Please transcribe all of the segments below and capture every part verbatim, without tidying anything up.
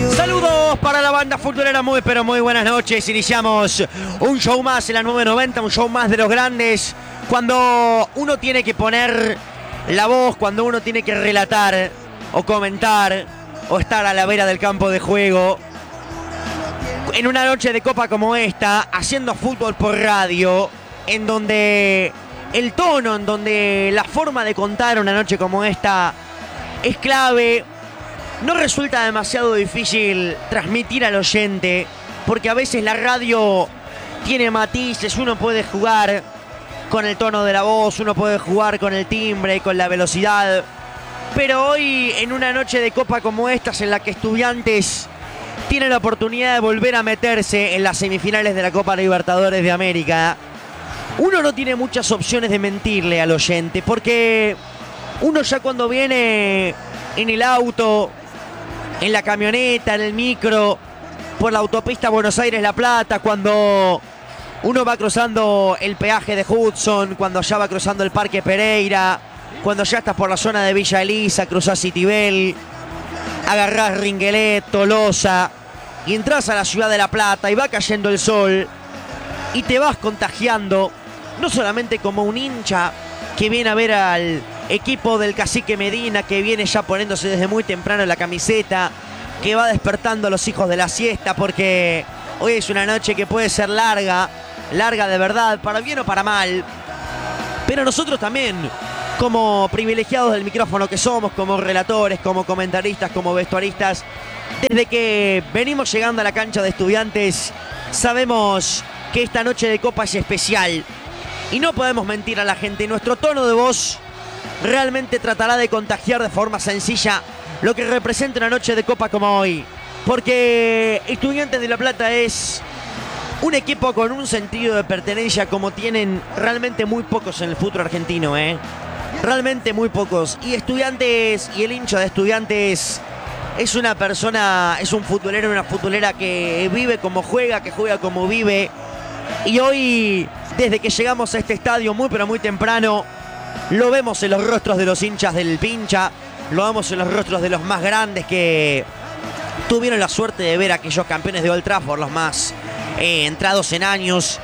Saludos para la banda futbolera, muy pero muy buenas noches. Iniciamos un show más en la nueve noventa, un show más de los grandes. Cuando uno tiene que poner la voz, cuando uno tiene que relatar o comentar o estar a la vera del campo de juego. En una noche de copa como esta, haciendo fútbol por radio, en donde el tono, en donde la forma de contar una noche como esta es clave. No resulta demasiado difícil transmitir al oyente, porque a veces la radio tiene matices, uno puede jugar con el tono de la voz, uno puede jugar con el timbre, con la velocidad. Pero hoy, en una noche de copa como estas, en la que Estudiantes tiene la oportunidad de volver a meterse en las semifinales de la Copa Libertadores de América, uno no tiene muchas opciones de mentirle al oyente, porque uno ya cuando viene en el auto, en la camioneta, en el micro, por la autopista Buenos Aires-La Plata, cuando uno va cruzando el peaje de Hudson, cuando ya va cruzando el Parque Pereira, cuando ya estás por la zona de Villa Elisa, cruzás Citibel, agarrás Ringuelet, Tolosa y entras a la ciudad de La Plata y va cayendo el sol y te vas contagiando, no solamente como un hincha que viene a ver al equipo del Cacique Medina, que viene ya poniéndose desde muy temprano la camiseta, que va despertando a los hijos de la siesta, porque hoy es una noche que puede ser larga, larga de verdad, para bien o para mal. Pero nosotros también, como privilegiados del micrófono que somos, como relatores, como comentaristas, como vestuaristas, desde que venimos llegando a la cancha de Estudiantes, sabemos que esta noche de copa es especial. Y no podemos mentir a la gente. Nuestro tono de voz realmente tratará de contagiar de forma sencilla lo que representa una noche de copa como hoy. Porque Estudiantes de La Plata es un equipo con un sentido de pertenencia como tienen realmente muy pocos en el fútbol argentino, ¿eh? Realmente muy pocos. Y Estudiantes y el hincha de Estudiantes es una persona, es un futbolero, una futbolera que vive como juega, que juega como vive. Y hoy, desde que llegamos a este estadio muy pero muy temprano, lo vemos en los rostros de los hinchas del Pincha, lo vemos en los rostros de los más grandes que tuvieron la suerte de ver a aquellos campeones de Old Trafford, los más eh, entrados en años,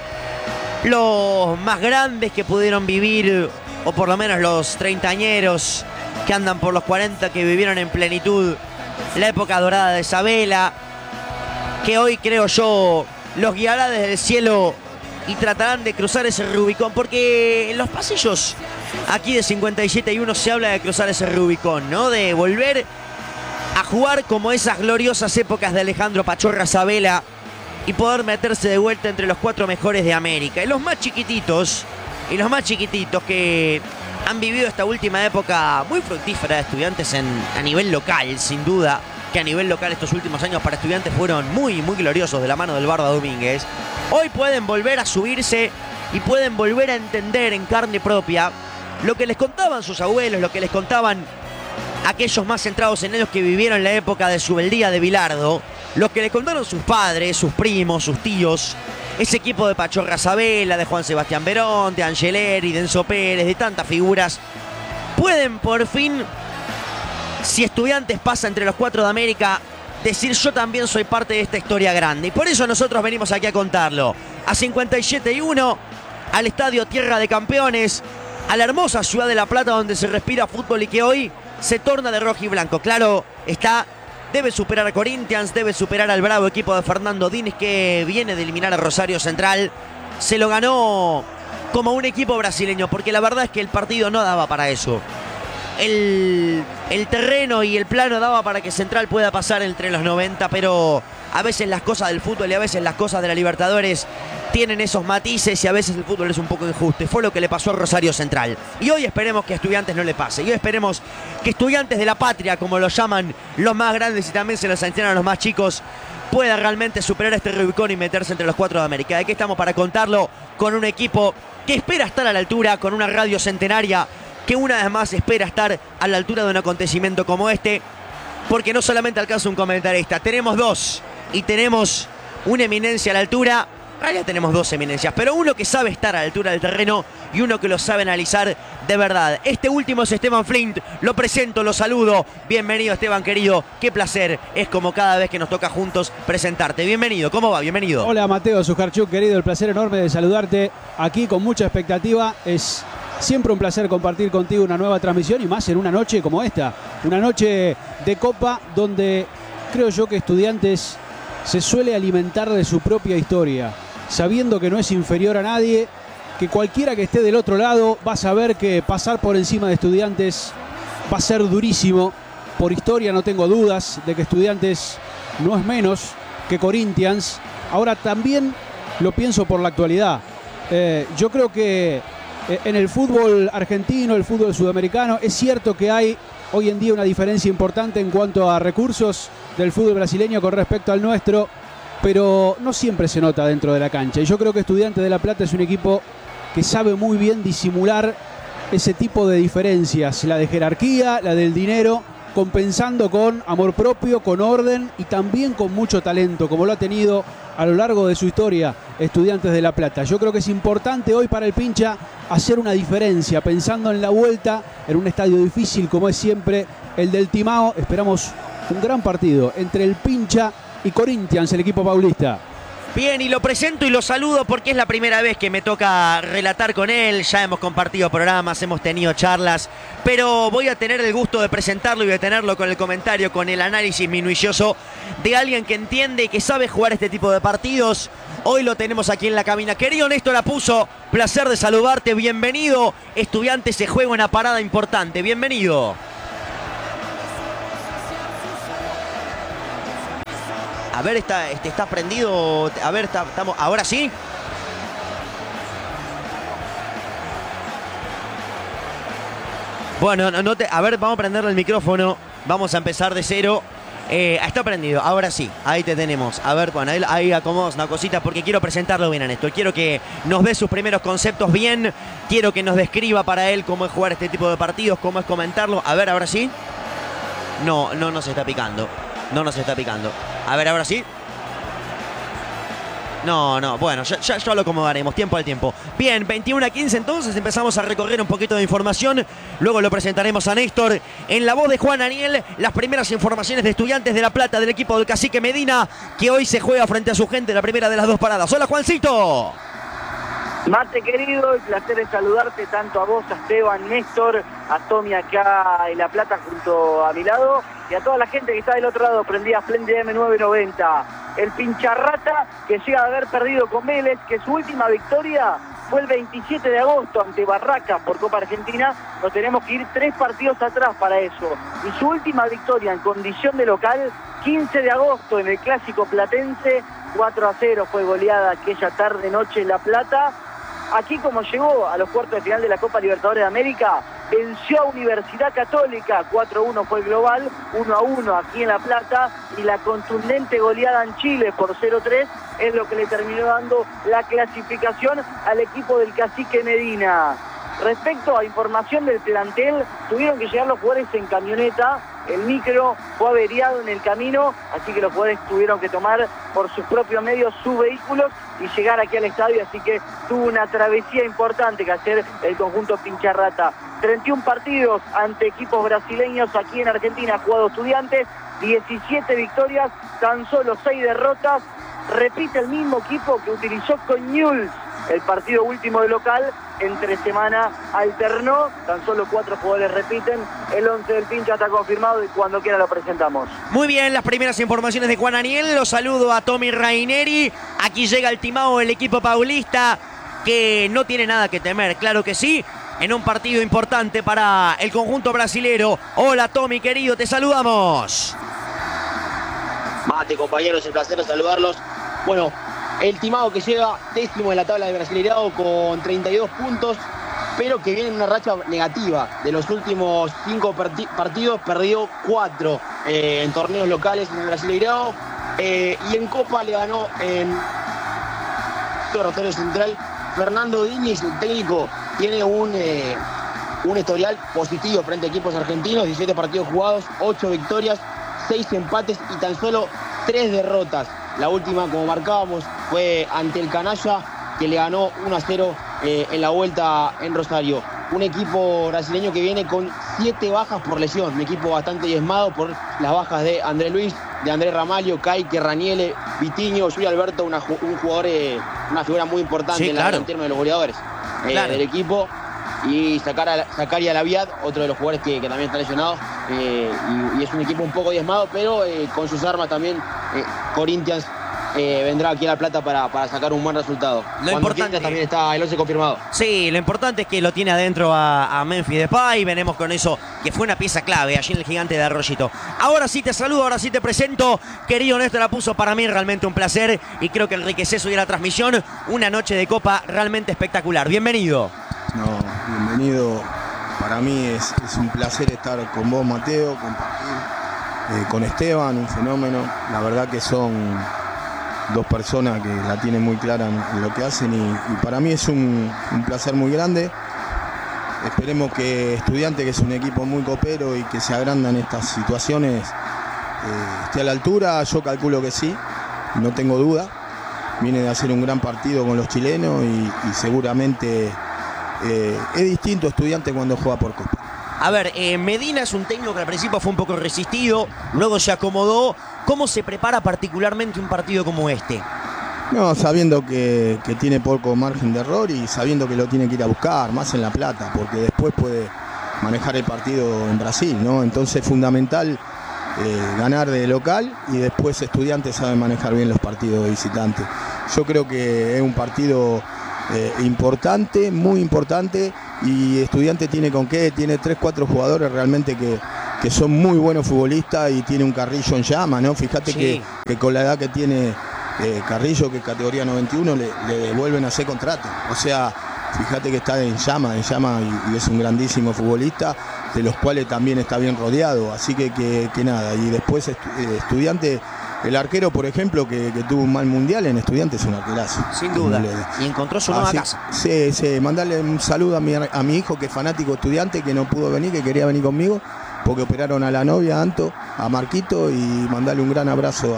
los más grandes que pudieron vivir, o por lo menos los treintañeros que andan por los cuarenta, que vivieron en plenitud la época dorada de Isabela, que hoy creo yo los guiará desde el cielo y tratarán de cruzar ese Rubicón, porque en los pasillos aquí de cincuenta y siete y uno se habla de cruzar ese Rubicón, ¿no? De volver a jugar como esas gloriosas épocas de Alejandro Pachorra Sabela y poder meterse de vuelta entre los cuatro mejores de América. Y los más chiquititos, y los más chiquititos que han vivido esta última época muy fructífera de Estudiantes en, a nivel local, sin duda, que a nivel local estos últimos años para Estudiantes fueron muy, muy gloriosos de la mano del Barba Domínguez. Hoy pueden volver a subirse y pueden volver a entender en carne propia lo que les contaban sus abuelos, lo que les contaban aquellos más centrados en ellos que vivieron la época de Subeldía de Bilardo, lo que les contaron sus padres, sus primos, sus tíos, ese equipo de Pachorra Sabela, de Juan Sebastián Verón, de Angeleri, de Enzo Pérez, de tantas figuras. Pueden por fin, si Estudiantes pasa entre los cuatro de América, decir yo también soy parte de esta historia grande. Y por eso nosotros venimos aquí a contarlo. A cincuenta y siete y uno, al Estadio Tierra de Campeones, a la hermosa ciudad de La Plata donde se respira fútbol y que hoy se torna de rojo y blanco. Claro, está, debe superar a Corinthians, debe superar al bravo equipo de Fernando Diniz que viene de eliminar a Rosario Central. Se lo ganó como un equipo brasileño, porque la verdad es que el partido no daba para eso. El, el terreno y el plano daba para que Central pueda pasar entre los noventa, pero a veces las cosas del fútbol y a veces las cosas de la Libertadores tienen esos matices y a veces el fútbol es un poco injusto. Y fue lo que le pasó a Rosario Central. Y hoy esperemos que a Estudiantes no le pase. Y hoy esperemos que Estudiantes de la Patria, como lo llaman los más grandes y también se los enseñan a los más chicos, pueda realmente superar este Rubicón y meterse entre los cuatro de América. De aquí estamos para contarlo con un equipo que espera estar a la altura, con una radio centenaria que una vez más espera estar a la altura de un acontecimiento como este, porque no solamente alcanza un comentarista, tenemos dos y tenemos una eminencia a la altura En realidad tenemos dos eminencias, pero uno que sabe estar a la altura del terreno y uno que lo sabe analizar de verdad. Este último es Esteban Flint, lo presento, lo saludo. Bienvenido, Esteban, querido. Qué placer es como cada vez que nos toca juntos presentarte. Bienvenido, ¿cómo va? Bienvenido. Hola, Mateo Sujarchuk, querido. El placer enorme de saludarte aquí con mucha expectativa. Es siempre un placer compartir contigo una nueva transmisión y más en una noche como esta. Una noche de Copa donde creo yo que Estudiantes se suele alimentar de su propia historia, sabiendo que no es inferior a nadie, que cualquiera que esté del otro lado va a saber que pasar por encima de Estudiantes va a ser durísimo. Por historia no tengo dudas de que Estudiantes no es menos que Corinthians. Ahora también lo pienso por la actualidad. Eh, yo creo que eh, en el fútbol argentino, el fútbol sudamericano, es cierto que hay hoy en día una diferencia importante en cuanto a recursos del fútbol brasileño con respecto al nuestro, pero no siempre se nota dentro de la cancha. Y yo creo que Estudiantes de La Plata es un equipo que sabe muy bien disimular ese tipo de diferencias, la de jerarquía, la del dinero, compensando con amor propio, con orden y también con mucho talento, como lo ha tenido a lo largo de su historia Estudiantes de La Plata. Yo creo que es importante hoy para el Pincha hacer una diferencia, pensando en la vuelta, en un estadio difícil como es siempre el del Timao. Esperamos un gran partido entre el Pincha y Corinthians, el equipo paulista. Bien, y lo presento y lo saludo porque es la primera vez que me toca relatar con él. Ya hemos compartido programas, hemos tenido charlas, pero voy a tener el gusto de presentarlo y de tenerlo con el comentario, con el análisis minucioso de alguien que entiende y que sabe jugar este tipo de partidos. Hoy lo tenemos aquí en la cabina. Querido Néstor Apuzzo, placer de saludarte, bienvenido. Estudiantes se juega una parada importante, bienvenido. A ver, está, este, está prendido. A ver, está, estamos. ¿Ahora sí? Bueno, no, no te, a ver, vamos a prenderle el micrófono. Vamos a empezar de cero. Eh, está prendido, ahora sí, ahí te tenemos. A ver, bueno, ahí, ahí acomodas una cosita porque quiero presentarlo bien a Néstor. Quiero que nos dé sus primeros conceptos bien. Quiero que nos describa para él cómo es jugar este tipo de partidos, cómo es comentarlo. A ver, ahora sí. No, no nos está picando. No nos está picando. A ver, ahora sí. No, no, bueno, ya, ya, ya lo acomodaremos, tiempo al tiempo. Bien, veintiuno a quince entonces, empezamos a recorrer un poquito de información. Luego lo presentaremos a Néstor. En la voz de Juan Aniel, las primeras informaciones de Estudiantes de La Plata, del equipo del Cacique Medina, que hoy se juega frente a su gente, la primera de las dos paradas. Hola, Juancito. Mate, querido, el placer de saludarte tanto a vos, a Esteban, Néstor, a Tommy acá en La Plata junto a mi lado y a toda la gente que está del otro lado, prendida Splendid M novecientos noventa. El Pincharrata que llega a haber perdido con Vélez, que su última victoria fue el veintisiete de agosto ante Barracas por Copa Argentina. Nos tenemos que ir tres partidos atrás para eso. Y su última victoria en condición de local, quince de agosto en el Clásico Platense, cuatro a cero fue goleada aquella tarde-noche en La Plata. Aquí, como llegó a los cuartos de final de la Copa Libertadores de América, venció a Universidad Católica, cuatro a uno fue el global, uno a uno aquí en La Plata, y la contundente goleada en Chile por cero a tres es lo que le terminó dando la clasificación al equipo del Cacique Medina. Respecto a información del plantel, tuvieron que llegar los jugadores en camioneta, el micro fue averiado en el camino, así que los jugadores tuvieron que tomar por sus propios medios sus vehículos y llegar aquí al estadio, así que tuvo una travesía importante que hacer el conjunto Pincharrata. treinta y uno partidos ante equipos brasileños aquí en Argentina, ha jugado Estudiantes, diecisiete victorias, tan solo seis derrotas. Repite el mismo equipo que utilizó con Newell's el partido último de local. Entre semana alternó, tan solo cuatro jugadores repiten. El once del Pincha está confirmado y cuando quiera lo presentamos. Muy bien, las primeras informaciones de Juan Aniel. Los saludo a Tommy Raineri. Aquí llega el Timao, el equipo paulista, que no tiene nada que temer, claro que sí, en un partido importante para el conjunto brasilero. Hola Tommy, querido, te saludamos. Mate, compañeros, el placer de saludarlos. Bueno, el Timao que llega décimo en la tabla de Brasileirao con treinta y dos puntos, pero que viene en una racha negativa. De los últimos cinco parti partidos, perdió cuatro eh, en torneos locales en el Brasileirao, eh, y en Copa le ganó en Rosario Central. Fernando Diniz, el técnico, tiene un, eh, un historial positivo frente a equipos argentinos, diecisiete partidos jugados, ocho victorias, seis empates y tan solo tres derrotas. La última, como marcábamos, fue ante el Canalla, que le ganó uno a cero eh, en la vuelta en Rosario. Un equipo brasileño que viene con siete bajas por lesión, un equipo bastante diezmado por las bajas de André Luis, de André Ramalho, Kaique, Raniele, Vitinho, Julio Alberto, una, un jugador, eh, una figura muy importante sí, en, claro. la, en términos de los goleadores eh, claro. del equipo. Y sacar a, Zacaria Laviad, otro de los jugadores que, que también está lesionado, eh, y, y es un equipo un poco diezmado, pero eh, con sus armas también eh, Corinthians eh, vendrá aquí a La Plata para, para sacar un buen resultado. Lo importante también está el once confirmado. Sí, lo importante es que lo tiene adentro a, a Memphis Depay. Venemos con eso, que fue una pieza clave allí en el Gigante de Arroyito. Ahora sí te saludo, ahora sí te presento. Querido Néstor Apuso, para mí realmente un placer y creo que enriqueces hoy la transmisión. Una noche de Copa realmente espectacular. Bienvenido. No, bienvenido. Para mí es, es un placer estar con vos, Mateo, compartir eh, con Esteban, un fenómeno. La verdad que son dos personas que la tienen muy clara en lo que hacen y, y para mí es un, un placer muy grande. Esperemos que Estudiantes, que es un equipo muy copero y que se agranda en estas situaciones, eh, esté a la altura. Yo calculo que sí, no tengo duda. Viene de hacer un gran partido con los chilenos y, y seguramente... Eh, es distinto Estudiante cuando juega por Copa. A ver, eh, Medina es un técnico que al principio fue un poco resistido, luego se acomodó. ¿Cómo se prepara particularmente un partido como este? No, sabiendo que, que tiene poco margen de error y sabiendo que lo tiene que ir a buscar, más en La Plata, porque después puede manejar el partido en Brasil, ¿no? Entonces es fundamental eh, ganar de local y después Estudiantes sabe manejar bien los partidos de visitante. Yo creo que es un partido... Eh, importante, muy importante, y Estudiante tiene con qué, tiene tres, cuatro jugadores realmente que, que son muy buenos futbolistas y tiene un Carrillo en llama, ¿no? Fíjate sí. que, que con la edad que tiene eh, Carrillo, que es categoría noventa y uno, le, le vuelven a hacer contrato. O sea, fíjate que está en llama, en llama y, y es un grandísimo futbolista, de los cuales también está bien rodeado, así que, que, que nada, y después estu, eh, Estudiante... El arquero, por ejemplo, que, que tuvo un mal mundial en Estudiantes, es un arquerazo. Sin duda. Y encontró su nueva Así, casa. Sí, sí. Mandarle un saludo a mi, a mi hijo, que es fanático Estudiante, que no pudo venir, que quería venir conmigo, porque operaron a la novia, Anto, a Marquito, y mandarle un gran abrazo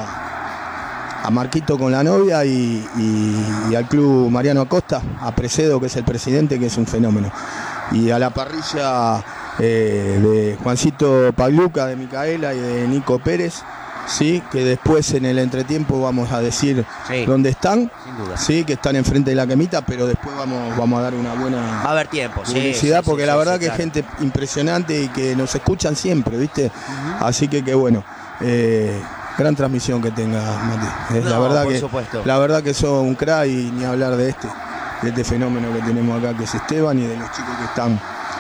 a, a Marquito con la novia y, y, y al club Mariano Acosta, a Precedo, que es el presidente, que es un fenómeno. Y a la parrilla eh, de Juancito Pagluca, de Micaela y de Nico Pérez. Sí, que después en el entretiempo vamos a decir sí. dónde están, sin duda. Sí, que están enfrente de la quemita, pero después vamos, vamos a dar una buena va a haber tiempo, publicidad, sí, sí, porque sí, la sí, verdad sí, que claro. Es gente impresionante y que nos escuchan siempre, ¿viste? Uh-huh. Así que qué bueno. Eh, gran transmisión que tenga, Mati. Es no, la verdad que supuesto. La verdad que sos un crack y ni hablar de este, de este fenómeno que tenemos acá, que es Esteban, y de los chicos que están,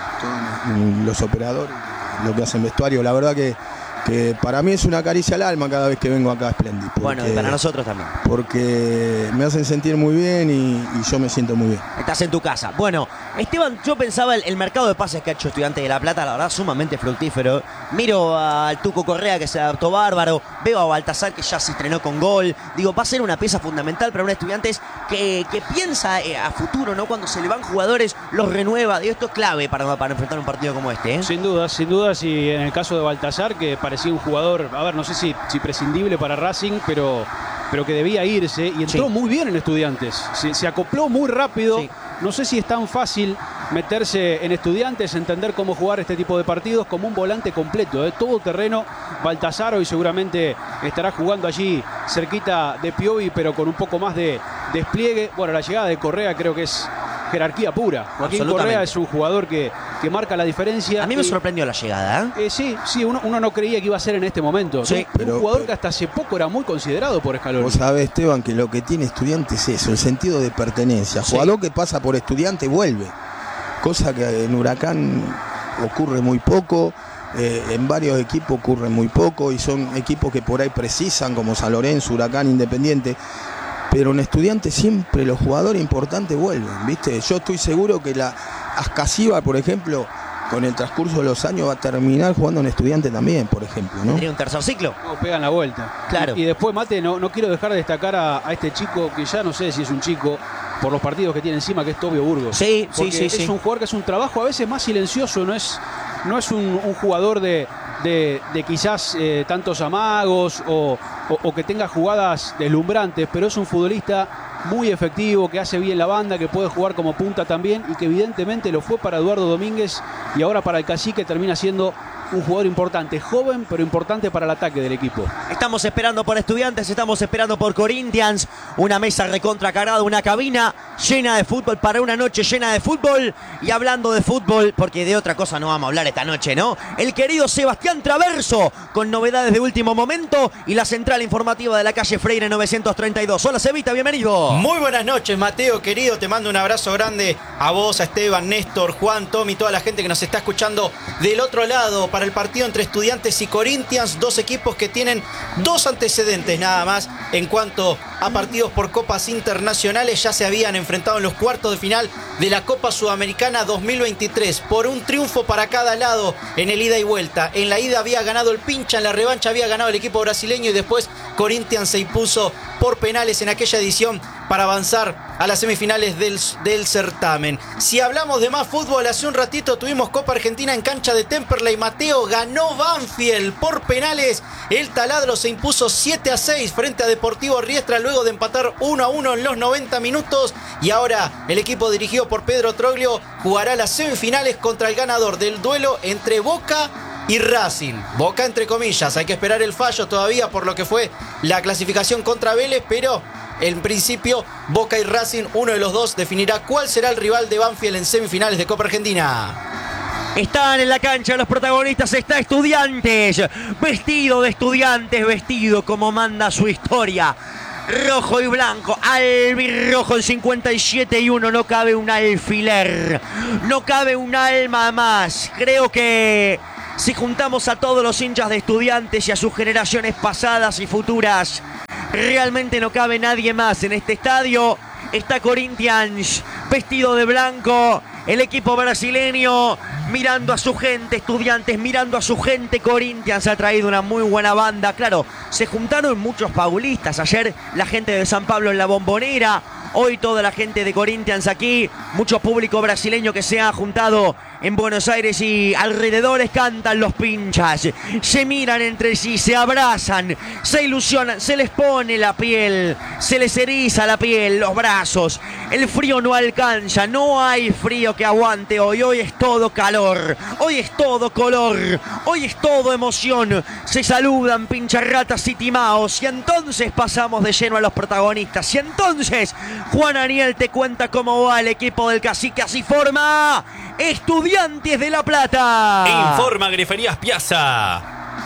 todos los operadores, lo que hacen vestuario. La verdad que que para mí es una caricia al alma cada vez que vengo acá a Splendid. Bueno, y para nosotros también. Porque me hacen sentir muy bien y, y yo me siento muy bien. Estás en tu casa. Bueno, Esteban, yo pensaba el, el mercado de pases que ha hecho Estudiantes de La Plata, la verdad, sumamente fructífero. Miro al Tuco Correa, que se adaptó bárbaro. Veo a Baltasar, que ya se estrenó con gol. Digo, va a ser una pieza fundamental para un Estudiantes que, que piensa a futuro, ¿no? Cuando se le van jugadores, los renueva. Digo, esto es clave para, para enfrentar un partido como este, ¿eh? Sin duda, sin duda. Y en el caso de Baltasar, que parecía un jugador, a ver, no sé si, si prescindible para Racing, pero, pero que debía irse y entró sí. muy bien en Estudiantes. Se, se acopló muy rápido. Sí. No sé si es tan fácil meterse en Estudiantes, entender cómo jugar este tipo de partidos como un volante completo, ¿eh? Todo terreno. Baltasar hoy seguramente estará jugando allí cerquita de Piovi, pero con un poco más de despliegue. Bueno, la llegada de Correa creo que es jerarquía pura. Joaquín Correa es un jugador que, que marca la diferencia. A mí me y, sorprendió la llegada, ¿eh? eh sí, sí, uno, uno no creía que iba a ser en este momento. Sí, un, pero, un jugador pero, que hasta hace poco era muy considerado por Scaloni. Vos sabés, Esteban, que lo que tiene Estudiantes es eso, el sentido de pertenencia. Sí. Jugador que pasa por Estudiantes vuelve. Cosa que en Huracán ocurre muy poco. Eh, en varios equipos ocurre muy poco y son equipos que por ahí precisan, como San Lorenzo, Huracán, Independiente. Pero en Estudiantes siempre los jugadores importantes vuelven, ¿viste? Yo estoy seguro que la Ascasiba, por ejemplo, con el transcurso de los años va a terminar jugando en Estudiantes también, por ejemplo, ¿no? ¿Tendría un tercer ciclo? No, pegan la vuelta. Claro. Y, y después, Mate, no, no quiero dejar de destacar a, a este chico, que ya no sé si es un chico, por los partidos que tiene encima, que es Tobio Burgos. Sí, sí, sí. Es sí. un jugador que es un trabajo a veces más silencioso, no es, no es un, un jugador de... de, de quizás eh, tantos amagos o, o, o que tenga jugadas deslumbrantes, pero es un futbolista muy efectivo, que hace bien la banda, que puede jugar como punta también y que evidentemente lo fue para Eduardo Domínguez y ahora para el Cacique termina siendo un jugador importante, joven pero importante para el ataque del equipo. Estamos esperando por Estudiantes, estamos esperando por Corinthians, una mesa recontra cargada, una cabina llena de fútbol para una noche llena de fútbol. Y hablando de fútbol, porque de otra cosa no vamos a hablar esta noche, ¿no? El querido Sebastián Traverso, con novedades de último momento y la central informativa de la calle Freire novecientos treinta y dos. Hola Cevita, bienvenido. Muy buenas noches, Mateo, querido, te mando un abrazo grande a vos, a Esteban, Néstor, Juan, Tommy, toda la gente que nos está escuchando del otro lado para el partido entre Estudiantes y Corinthians, dos equipos que tienen dos antecedentes nada más en cuanto a partidos por copas internacionales. Ya se habían enfrentado en los cuartos de final de la Copa Sudamericana dos mil veintitrés por un triunfo para cada lado en el ida y vuelta. En la ida había ganado el Pincha, en la revancha había ganado el equipo brasileño y después Corinthians se impuso por penales en aquella edición para avanzar a las semifinales del, del certamen. Si hablamos de más fútbol, hace un ratito tuvimos Copa Argentina en cancha de Temperley. Mateo, ganó Banfield por penales. El Taladro se impuso siete a seis frente a Deportivo Riestra luego de empatar uno a uno en los noventa minutos. Y ahora el equipo dirigido por Pedro Troglio jugará las semifinales contra el ganador del duelo entre Boca y Racing. Boca entre comillas, hay que esperar el fallo todavía por lo que fue la clasificación contra Vélez, pero en principio Boca y Racing, uno de los dos definirá cuál será el rival de Banfield en semifinales de Copa Argentina. Están en la cancha los protagonistas, está Estudiantes, vestido de Estudiantes, vestido como manda su historia. Rojo y blanco, albirrojo en cincuenta y siete y uno, no cabe un alfiler, no cabe un alma más. Creo que si juntamos a todos los hinchas de Estudiantes y a sus generaciones pasadas y futuras, realmente no cabe nadie más en este estadio. Está Corinthians vestido de blanco, el equipo brasileño mirando a su gente, Estudiantes mirando a su gente. Corinthians ha traído una muy buena banda. Claro, se juntaron muchos paulistas. Ayer la gente de San Pablo en la Bombonera, hoy toda la gente de Corinthians aquí, mucho público brasileño que se ha juntado en Buenos Aires y alrededores. Cantan los pinchas, se miran entre sí, se abrazan, se ilusionan, se les pone la piel, se les eriza la piel, los brazos. El frío no alcanza, no hay frío que aguante hoy. Hoy es todo calor, hoy es todo color, hoy es todo emoción. Se saludan pincharratas y timaos y entonces pasamos de lleno a los protagonistas. Y entonces Juan Aniel te cuenta cómo va el equipo del Cacique. Así forma Estudiantes de La Plata. Informa Griferías Piazza.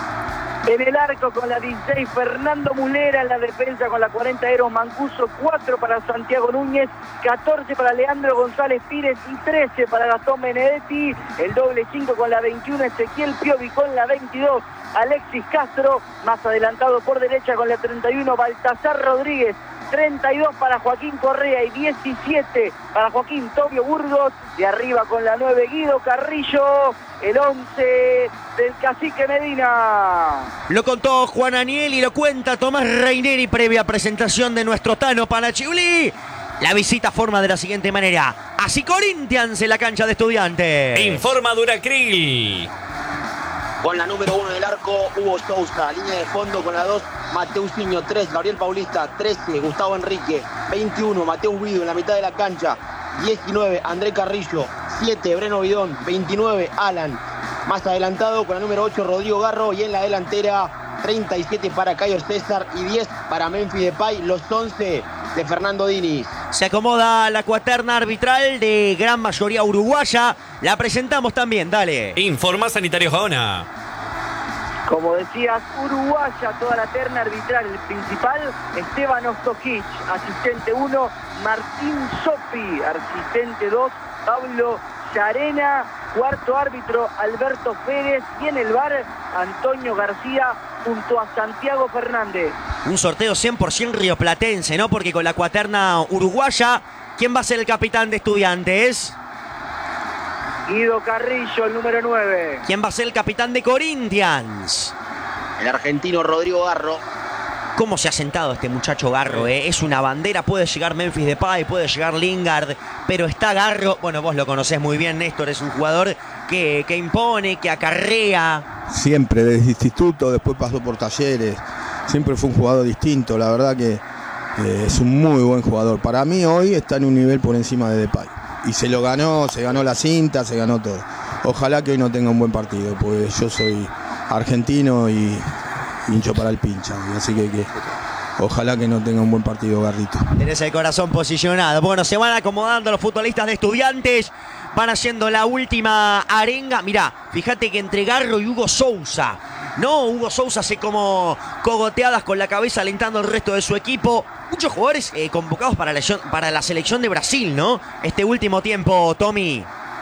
En el arco con la dieciséis, Fernando Mulera. En la defensa con la cuarenta, Eros Mancuso. cuatro para Santiago Núñez. catorce para Leandro González Pires. Y trece para Gastón Benedetti. El doble cinco con la veintiuno, Ezequiel Piovi. Con la veintidós, Alexis Castro. Más adelantado por derecha con la treinta y uno, Baltasar Rodríguez. treinta y dos para Joaquín Correa y diecisiete para Joaquín Tobio Burgos. De arriba con la nueve, Guido Carrillo. El once del Cacique Medina. Lo contó Juan Aniel y lo cuenta Tomás Reineri previa presentación de nuestro Tano Panachiuli. La visita forma de la siguiente manera. Así Corinthians en la cancha de Estudiantes. Informa Duracril. Con la número uno del arco, Hugo Sousa. Línea de fondo con la dos, Mateusinho. tres, Gabriel Paulista. trece, Gustavo Enrique. veintiuno, Mateus Guido en la mitad de la cancha. diecinueve, André Carrillo. siete, Breno Bidón. veintinueve, Alan. Más adelantado con la número ocho, Rodrigo Garro. Y en la delantera, treinta y siete para Cayo César y diez para Memphis Depay. Los once de Fernando Diniz. Se acomoda la cuaterna arbitral de gran mayoría uruguaya. La presentamos también, dale. Informa Sanitario Gaona. Como decías, uruguaya toda la terna arbitral. El principal, Esteban Ostojic. Asistente uno, Martín Sopi. Asistente dos, Pablo Llarena. Cuarto árbitro, Alberto Pérez. Y en el V A R, Antonio García junto a Santiago Fernández. Un sorteo cien por ciento rioplatense, ¿no? Porque con la cuaterna uruguaya, ¿quién va a ser el capitán de Estudiantes? Guido Carrillo, el número nueve. ¿Quién va a ser el capitán de Corinthians? El argentino Rodrigo Garro. cómo se ha sentado este muchacho Garro, ¿eh? Es una bandera, puede llegar Memphis Depay, puede llegar Lingard, pero está Garro. Bueno, vos lo conocés muy bien, Néstor, es un jugador que, que impone, que acarrea. Siempre, desde instituto, después pasó por Talleres, siempre fue un jugador distinto, la verdad que eh, es un muy buen jugador. Para mí hoy está en un nivel por encima de Depay. Y se lo ganó, se ganó la cinta, se ganó todo. Ojalá que hoy no tenga un buen partido, porque yo soy argentino y hincho para el pincha, así que, que ojalá que no tenga un buen partido Garrito. Tenés el corazón posicionado. Bueno, se van acomodando los futbolistas de Estudiantes, van haciendo la última arenga. Mirá, fíjate que entre Garro y Hugo Sousa, no, Hugo Sousa hace como cogoteadas con la cabeza alentando al resto de su equipo. Muchos jugadores eh, convocados para la, para la selección de Brasil, ¿no? Este último tiempo, Tommy.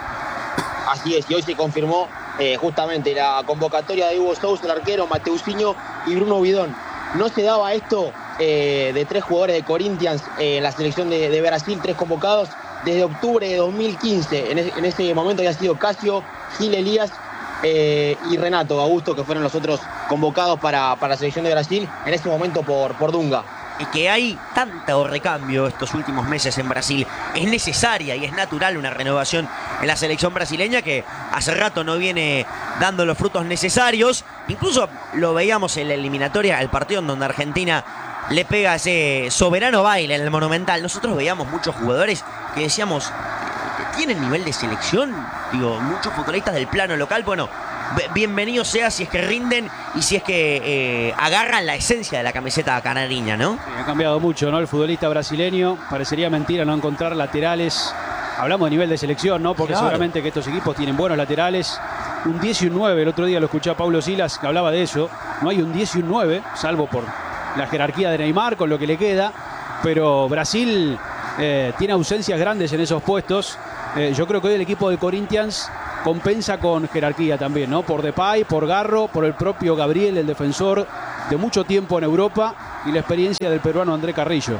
Así es, y hoy se confirmó eh, justamente la convocatoria de Hugo Sousa, el arquero, Mateusinho y Bruno Bidón. No se daba esto eh, de tres jugadores de Corinthians eh, en la selección de, de Brasil, tres convocados desde octubre de dos mil quince. En, es, en ese momento había sido Casio, Gil Elías eh, y Renato Augusto, que fueron los otros convocados para, para la selección de Brasil, en ese momento por, por Dunga. Y que hay tanto recambio estos últimos meses en Brasil. Es necesaria y es natural una renovación en la selección brasileña que hace rato no viene dando los frutos necesarios. Incluso lo veíamos en la eliminatoria, el partido en donde Argentina le pega ese soberano baile en el Monumental. Nosotros veíamos muchos jugadores que decíamos, ¿tienen nivel de selección? Digo, muchos futbolistas del plano local, bueno, bienvenido sea si es que rinden y si es que eh, agarran la esencia de la camiseta canariña, ¿no? Sí, ha cambiado mucho, ¿no? El futbolista brasileño, parecería mentira no encontrar laterales. Hablamos de nivel de selección, ¿no? Porque claro, seguramente que estos equipos tienen buenos laterales. Un diez y un nueve, el otro día lo escuché a Paulo Silas que hablaba de eso. No hay un diez y un nueve, salvo por la jerarquía de Neymar, con lo que le queda. Pero Brasil eh, tiene ausencias grandes en esos puestos. Eh, yo creo que hoy el equipo de Corinthians compensa con jerarquía también, ¿no? Por Depay, por Garro, por el propio Gabriel, el defensor de mucho tiempo en Europa, y la experiencia del peruano André Carrillo.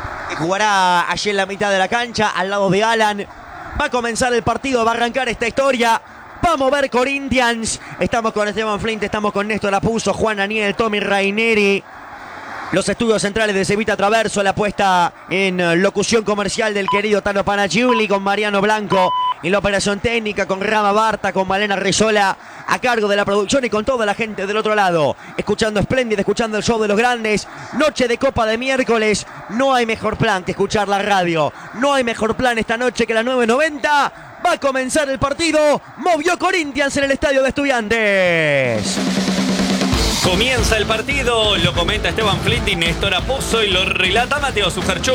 Jugará allí en la mitad de la cancha, al lado de Alan. Va a comenzar el partido, va a arrancar esta historia. Va a mover Corinthians. Estamos con Esteban Flint, estamos con Néstor Apuzzo, Juan Aniel, Tommy Raineri. Los estudios centrales de Cevita Traverso, la puesta en locución comercial del querido Tano Panagiuli con Mariano Blanco y la operación técnica con Rama Barta, con Malena Rizola a cargo de la producción y con toda la gente del otro lado. Escuchando Espléndida, escuchando el show de los grandes. Noche de Copa de miércoles. No hay mejor plan que escuchar la radio. No hay mejor plan esta noche que la nueve noventa. Va a comenzar el partido. Movió Corinthians en el estadio de Estudiantes. Comienza el partido, lo comenta Esteban Flint y Néstor Apuzzo y lo relata Mateo Sujarchuk.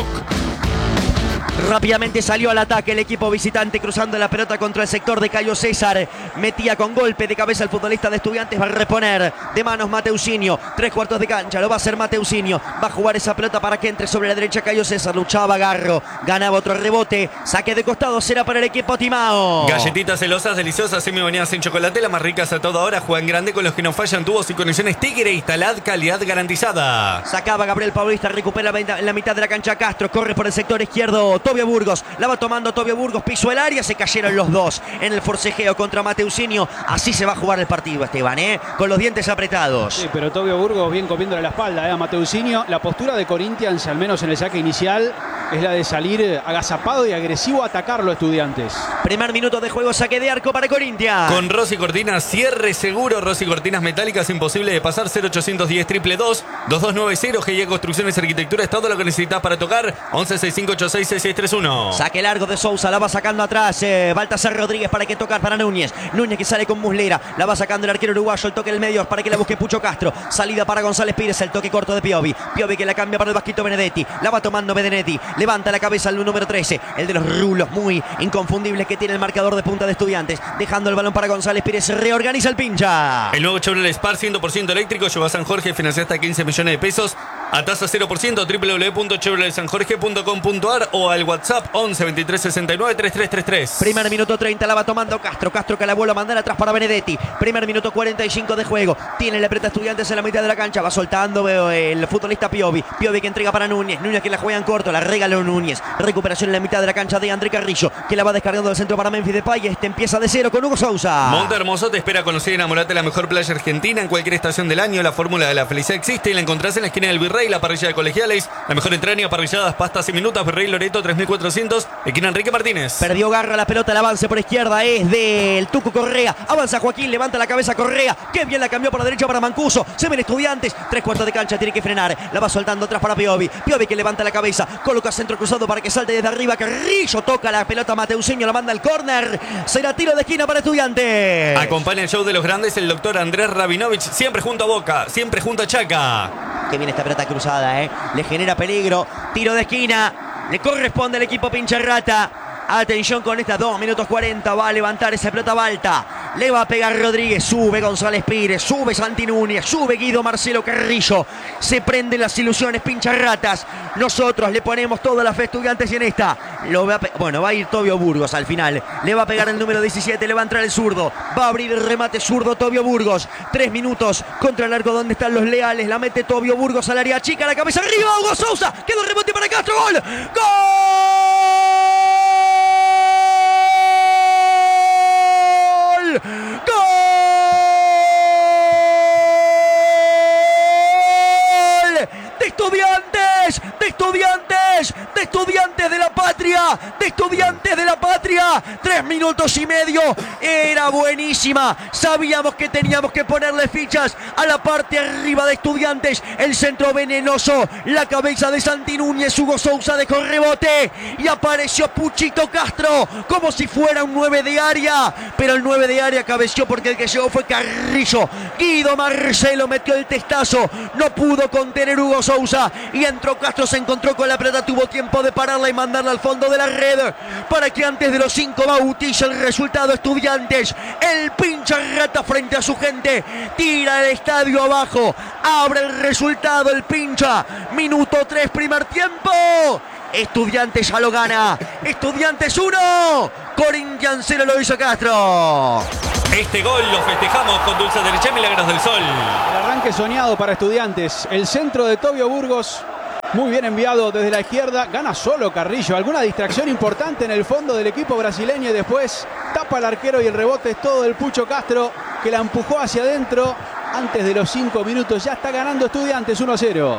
Rápidamente salió al ataque el equipo visitante cruzando la pelota contra el sector de Cayo César. Metía con golpe de cabeza el futbolista de Estudiantes. Va a reponer de manos Mateusinho. Tres cuartos de cancha, lo va a hacer Mateusinho. Va a jugar esa pelota para que entre sobre la derecha Cayo César. Luchaba Garro, ganaba otro rebote. Saque de costado será para el equipo Timao. Galletitas celosas, deliciosas, semi-bañadas en chocolate, las más ricas a toda hora. Juegan grande con los que no fallan tubos y conexiones Tigre. Instalad calidad garantizada. Sacaba Gabriel Paulista, recupera en la mitad de la cancha Castro. Corre por el sector izquierdo Tobio Burgos, la va tomando Tobio Burgos, piso el área, se cayeron los dos en el forcejeo contra Mateusinho. Así se va a jugar el partido, Esteban, ¿eh? Con los dientes apretados. Sí, pero Tobio Burgos bien comiéndole la espalda, ¿eh? A Mateusinho. La postura de Corinthians, al menos en el saque inicial, es la de salir agazapado y agresivo a atacarlo a Estudiantes. Primer minuto de juego, saque de arco para Corinthians. Con Rossi Cortinas, cierre seguro, Rossi Cortinas metálicas, imposible de pasar. Cero ochocientos diez, triple dos, dos dos nueve cero. G I Construcciones, Arquitectura, es todo lo que necesitas para tocar. once sesenta y cinco ochenta y seis, sesenta y seis treinta y uno. Saque largo de Sousa, la va sacando atrás eh, Baltasar Rodríguez para que tocar para Núñez. Núñez que sale con Muslera, la va sacando el arquero uruguayo, el toque en el medio para que la busque Pucho Castro. Salida para González Pires, el toque corto de Piovi. Piovi que la cambia para el Vasquito Benedetti, la va tomando Benedetti, levanta la cabeza al número trece, el de los rulos muy inconfundibles que tiene el marcador de punta de Estudiantes, dejando el balón para González Pires, se reorganiza el pincha. El nuevo Chevrolet Spark cien por ciento eléctrico, lleva a San Jorge, financia hasta quince millones de pesos a tasa cero por ciento, doble u doble u doble u punto chevrolet san jorge punto com punto a r o al WhatsApp once veintitrés sesenta y nueve treinta y tres treinta y tres. Primer minuto treinta, la va tomando Castro. Castro que la vuelve a mandar atrás para Benedetti. Primer minuto cuarenta y cinco de juego. Tiene la preta Estudiantes en la mitad de la cancha. Va soltando veo, el futbolista Piovi. Piovi que entrega para Núñez. Núñez que la juega en corto. La regaló Núñez. Recuperación en la mitad de la cancha de André Carrillo, que la va descargando del centro para Memphis Depay. Este empieza de cero con Hugo Sousa. Monte Hermoso te espera conocer y enamorarte de la mejor playa argentina en cualquier estación del año. La fórmula de la felicidad existe y la encontrás en la esquina del Virrey. Rey, la parrilla de Colegiales, la mejor entraña, parrilladas, pastas y minutas, Rey Loreto tres mil cuatrocientos, esquina Enrique Martínez. Perdió garra la pelota, el avance por izquierda es del Tuco Correa. Avanza Joaquín, levanta la cabeza Correa. Qué bien la cambió por la derecha para Mancuso. Se ven Estudiantes, tres cuartos de cancha, tiene que frenar. La va soltando atrás para Piovi. Piovi que levanta la cabeza, coloca centro cruzado para que salte desde arriba. Carrillo toca la pelota, Mateusinho la manda al córner. Será tiro de esquina para Estudiantes. Acompaña el show de los grandes el doctor Andrés Rabinovich, siempre junto a Boca, siempre junto a Chaca. Que viene esta pelota cruzada, ¿eh? Le genera peligro. Tiro de esquina. Le corresponde al equipo Pincharrata. Atención con estas dos minutos cuarenta. Va a levantar esa pelota Balta. Le va a pegar Rodríguez. Sube González Pires. Sube Santi Núñez. Sube Guido Marcelo Carrillo. Se prenden las ilusiones Pincharratas. Nosotros le ponemos toda la fe a Estudiantes y en esta. Lo va a bueno, va a ir Tobio Burgos al final. Le va a pegar el número diecisiete. Le va a entrar el zurdo. Va a abrir el remate zurdo Tobio Burgos. Tres minutos contra el arco donde están los leales. La mete Tobio Burgos al área chica. La cabeza arriba. Hugo Sousa. Quedó el rebote para Castro. Gol. ¡Gol! ¡Gol! ¡De Estudiantes! ¡De Estudiantes! ¡De Estudiantes de la Patria! ¡De Estudiantes de la Patria! Tres minutos y medio. Era buenísima. Sabíamos que teníamos que ponerle fichas a la parte arriba de Estudiantes. El centro venenoso. La cabeza de Santi Núñez. Hugo Sousa dejó rebote. Y apareció Puchito Castro. Como si fuera un nueve de área. Pero el nueve de área cabeció porque el que llegó fue Carrillo. Guido Marcelo metió el testazo. No pudo contener Hugo Sousa. Y entró Castro. Se encontró con la pelota. Tuvo tiempo de pararla y mandarla al fondo de la red. Para que antes de los cinco bautice el resultado Estudiantes. El Pincharrata frente a su gente. Tira el estadio abajo. Abre el resultado el Pincha. Minuto tres, primer tiempo. Estudiantes ya lo gana. Estudiantes uno. Corinthians cero, lo hizo Castro. Este gol lo festejamos con Dulce de Leche Milagros del Sol. El arranque soñado para Estudiantes. El centro de Tobio Burgos. Muy bien enviado desde la izquierda. Gana solo Carrillo. Alguna distracción importante en el fondo del equipo brasileño. Y después tapa al arquero y el rebote es todo del Pucho Castro, que la empujó hacia adentro. Antes de los cinco minutos ya está ganando Estudiantes uno a cero.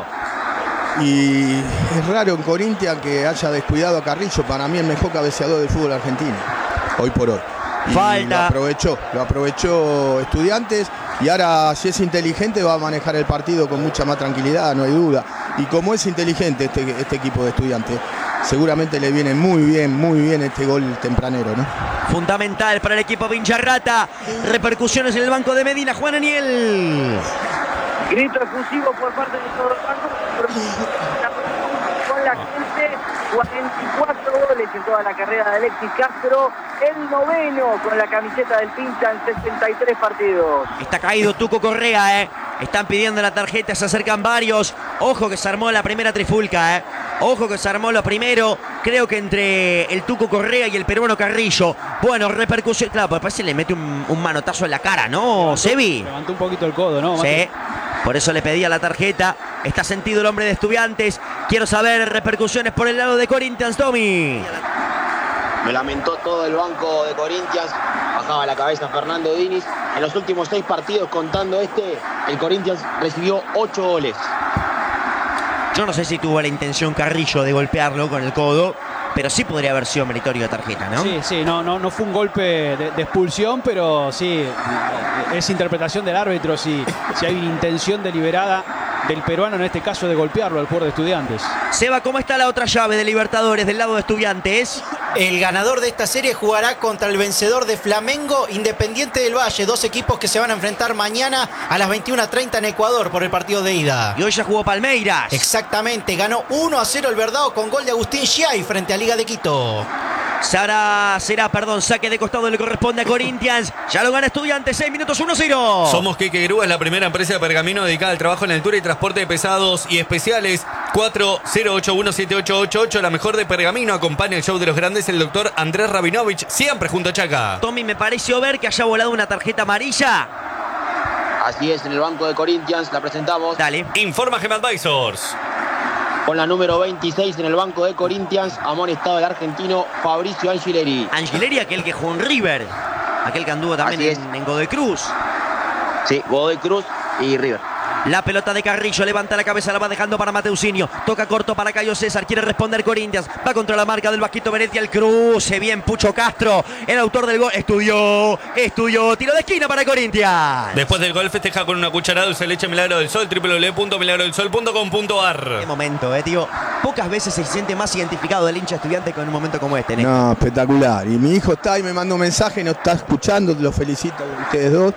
Y es raro en Corinthians que haya descuidado a Carrillo. Para mí el mejor cabeceador del fútbol argentino. Hoy por hoy. Y Falta. Lo aprovechó. Lo aprovechó Estudiantes. Y ahora, si es inteligente, va a manejar el partido con mucha más tranquilidad, no hay duda. Y como es inteligente este, este equipo de Estudiantes, seguramente le viene muy bien, muy bien este gol tempranero, ¿no? Fundamental para el equipo Pincharrata. Repercusiones en el banco de Medina. Juan Aniel. Grito efusivo por parte de todo el banco. Con la gente, cuarenta y cuatro goles en toda la carrera de Alexis Castro. El noveno con la camiseta del Pincha en sesenta y tres partidos. Está caído Tuco Correa, ¿eh? Están pidiendo la tarjeta, se acercan varios. Ojo que se armó la primera trifulca, ¿eh? Ojo que se armó lo primero. Creo que entre el Tuco Correa y el peruano Carrillo. Bueno, repercusión. Claro, pues parece que le mete un, un manotazo en la cara, ¿no, Sebi? Levantó un poquito el codo, ¿no? Sí. Por eso le pedía la tarjeta. Está sentido el hombre de Estudiantes. Quiero saber repercusiones por el lado de Corinthians, Tommy. Me lamentó todo el banco de Corinthians. Bajaba la cabeza Fernando Diniz. En los últimos seis partidos, contando este, el Corinthians recibió ocho goles. Yo no sé si tuvo la intención Carrillo de golpearlo con el codo, pero sí podría haber sido meritorio de tarjeta, ¿no? Sí, sí, no, no, no fue un golpe de, de expulsión, pero sí, es interpretación del árbitro si, si hay una intención deliberada del peruano, en este caso, de golpearlo al jugador de Estudiantes. Seba, ¿cómo está la otra llave de Libertadores del lado de Estudiantes? El ganador de esta serie jugará contra el vencedor de Flamengo, Independiente del Valle. Dos equipos que se van a enfrentar mañana a las veintiuna treinta en Ecuador por el partido de ida. Y hoy ya jugó Palmeiras. Exactamente, ganó uno a cero el Verdado con gol de Agustín Giai frente a Liga de Quito. Será, será, perdón, saque de costado le corresponde a Corinthians. Ya lo gana Estudiantes, seis minutos, uno cero. Somos Keke Grúa, es la primera empresa de pergamino dedicada al trabajo en altura y transporte de pesados y especiales. cuatro cero ocho uno siete ocho ocho ocho, la mejor de pergamino. Acompaña el show de los grandes el doctor Andrés Rabinovich, siempre junto a Chaca. Tommy, me pareció ver que haya volado una tarjeta amarilla. Así es, en el banco de Corinthians la presentamos. Dale. Informa Gem Advisors. Con la número veintiséis en el banco de Corinthians, amonestado el argentino Fabricio Angileri. Angileri, aquel que jugó en River. Aquel que anduvo también en, en Godoy Cruz. Sí, Godoy Cruz y River. La pelota de Carrillo, levanta la cabeza, la va dejando para Mateusinho. Toca corto para Cayo César, quiere responder Corinthians. Va contra la marca del Vasquito Benetti, el cruce. Bien, Pucho Castro, el autor del gol. Estudió, estudió. Tiro de esquina para Corinthians. Después del gol festeja con una cucharada dulce de leche Milagro del Sol, doble u doble u doble u punto milagro del sol punto com punto a r. Qué momento, eh, tío. Pocas veces se siente más identificado del hincha estudiante con un momento como este, ¿no? No, espectacular. Y mi hijo está y me mandó un mensaje, no está escuchando, lo felicito a ustedes dos.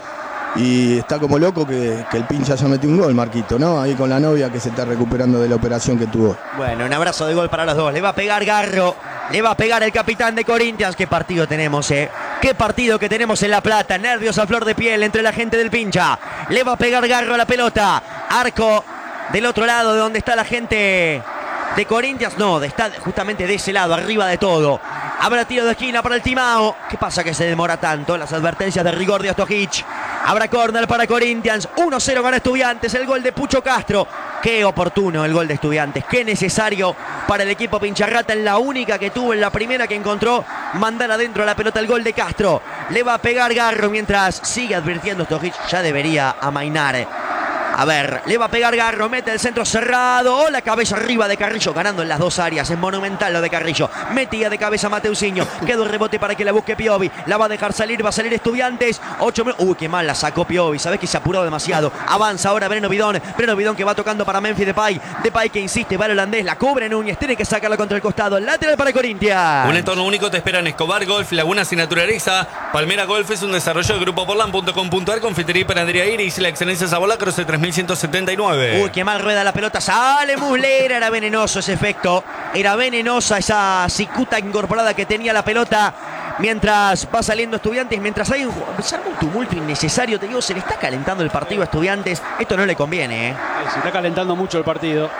Y está como loco que, que el pincha ya metió un gol, Marquito, ¿no? Ahí con la novia que se está recuperando de la operación que tuvo. Bueno, un abrazo de gol para los dos. Le va a pegar Garro, le va a pegar el capitán de Corinthians. Qué partido tenemos, ¿eh? Qué partido que tenemos en La Plata. Nervios a flor de piel entre la gente del pincha. Le va a pegar Garro a la pelota. Arco del otro lado de donde está la gente de Corinthians. No, está justamente de ese lado, arriba de todo. Habrá tiro de esquina para el Timao. ¿Qué pasa que se demora tanto? Las advertencias de rigor de Ostojic. Habrá córner para Corinthians. uno cero gana Estudiantes. El gol de Pucho Castro. Qué oportuno el gol de Estudiantes. Qué necesario para el equipo Pincharrata. En la única que tuvo, en la primera que encontró, mandar adentro la pelota el gol de Castro. Le va a pegar Garro mientras sigue advirtiendo Ostojic. Ya debería amainar. A ver, le va a pegar Garro, mete el centro cerrado. Oh, la cabeza arriba de Carrillo, ganando en las dos áreas. Es monumental lo de Carrillo. Metía de cabeza Mateusinho. Quedó el rebote para que la busque Piovi. La va a dejar salir, va a salir Estudiantes. ocho minutos. Uy, qué mal la sacó Piovi. Sabés que se apuró demasiado. Avanza ahora Breno Bidón. Breno Bidón que va tocando para Memphis Depay. Depay que insiste, va el holandés. La cubre Núñez. Tiene que sacarla contra el costado. Lateral para Corinthians. Un entorno único te espera en Escobar Golf, Lagunas y Naturaleza. Palmera Golf es un desarrollo de Grupo Portland punto com punto a r. Confitería y Panadería Iris. La excelencia Sabola, Croce tres mil ciento setenta y nueve. Uy, qué mal rueda la pelota. Sale Muslera. Era venenoso ese efecto. Era venenosa esa cicuta incorporada que tenía la pelota. Mientras va saliendo Estudiantes, mientras hay un, se arma un tumulto innecesario, te digo, se le está calentando el partido a Estudiantes. Esto no le conviene, ¿eh? Se está calentando mucho el partido.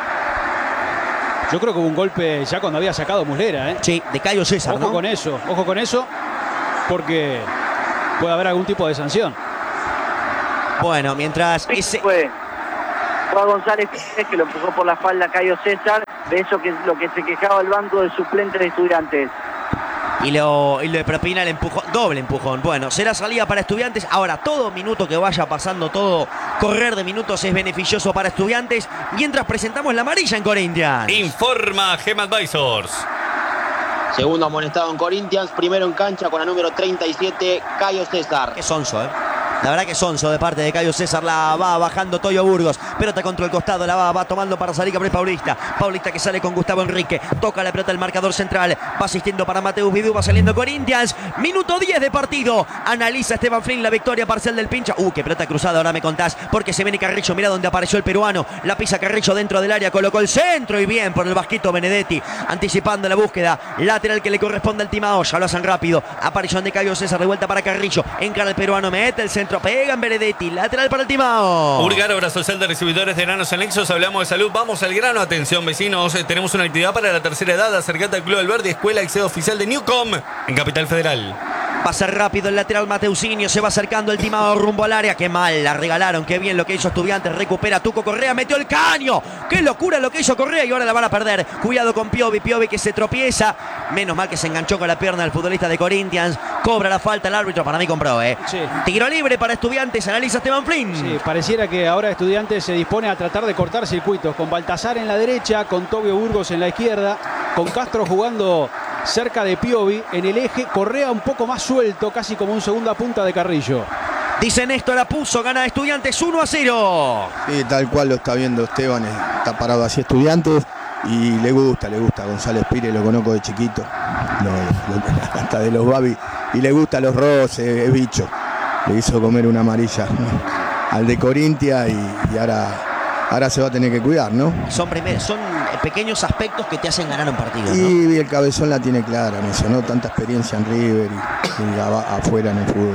Yo creo que hubo un golpe ya cuando había sacado Muslera, ¿eh? Sí, de Cayo César, Ojo ¿no? con eso, ojo con eso, porque puede haber algún tipo de sanción. Bueno, mientras ese... Fue, fue a González que lo empujó por la espalda a Cayo César, de eso que es lo que se quejaba el banco de suplentes de Estudiantes. Y lo, y le propina el empujón, doble empujón. Bueno, será salida para Estudiantes. Ahora, todo minuto que vaya pasando, todo correr de minutos es beneficioso para Estudiantes. Mientras presentamos la amarilla en Corinthians. Informa Gem Advisors. Segundo amonestado en Corinthians, primero en cancha con la número treinta y siete, Cayo César. Qué sonso, ¿eh? La verdad que sonso de parte de Cayo César. La va bajando Toyo Burgos. Pelota contra el costado. La va, va tomando para salir Gabriel Paulista. Paulista que sale con Gustavo Enrique. Toca la pelota el marcador central. Va asistiendo para Mateus Vidú. Va saliendo Corinthians. Minuto diez de partido. Analiza Esteban Flynn la victoria parcial del pincha. Uh, qué pelota cruzada. Ahora me contás. Porque se viene Carrillo. Mira donde apareció el peruano. La pisa Carrillo dentro del área. Colocó el centro. Y bien por el Vasquito Benedetti. Anticipando la búsqueda. Lateral que le corresponde al Timao. Ya lo hacen rápido. Aparición de Cayo César. De vuelta para Carrillo. Encara el peruano. Mete el centro. Pega en Benedetti, lateral para el Timao. Urgar, obra social de recibidores de granos anexos. Hablamos de salud, vamos al grano. Atención, vecinos, tenemos una actividad para la tercera edad. Acercate al Club del Verde, escuela y sede oficial de Newcom en Capital Federal. Va a ser rápido el lateral Mateusinho. Se va acercando el Timao rumbo al área. Qué mal, la regalaron. Qué bien lo que hizo Estudiantes. Recupera Tuco Correa. Metió el caño. Qué locura lo que hizo Correa. Y ahora la van a perder. Cuidado con Piovi. Piovi que se tropieza. Menos mal que se enganchó con la pierna del futbolista de Corinthians. Cobra la falta el árbitro. Para mí compró, ¿eh? Sí. Tiro libre para Estudiantes. Analiza Esteban Flynn. Sí, pareciera que ahora Estudiantes se dispone a tratar de cortar circuitos. Con Baltasar en la derecha. Con Tobio Burgos en la izquierda. Con Castro jugando cerca de Piovi en el eje. Correa un poco más suelto, casi como un segunda punta de Carrillo. Dice Néstor, la puso, gana Estudiantes uno a cero. Sí, tal cual lo está viendo Esteban, está parado así Estudiantes y le gusta, le gusta. González Pires lo conozco de chiquito, lo, lo, hasta de los Babi, y le gusta los roces, es bicho. Le hizo comer una amarilla, ¿no?, al de Corintia y, y ahora, ahora se va a tener que cuidar, ¿no? Son, primer, son pequeños aspectos que te hacen ganar un partido, ¿no? Y el Cabezón la tiene clara en eso, ¿no? Tanta experiencia en River y, y a, afuera en el fútbol.